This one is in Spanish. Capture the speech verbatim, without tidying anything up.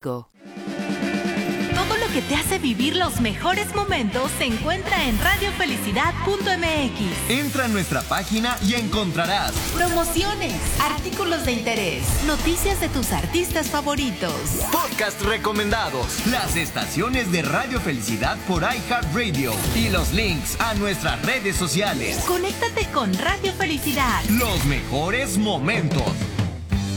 Todo lo que te hace vivir los mejores momentos se encuentra en radio felicidad punto m x. Entra a nuestra página y encontrarás promociones, artículos de interés, noticias de tus artistas favoritos, podcast recomendados, las estaciones de Radio Felicidad por iHeartRadio y los links a nuestras redes sociales. Conéctate con Radio Felicidad. Los mejores momentos.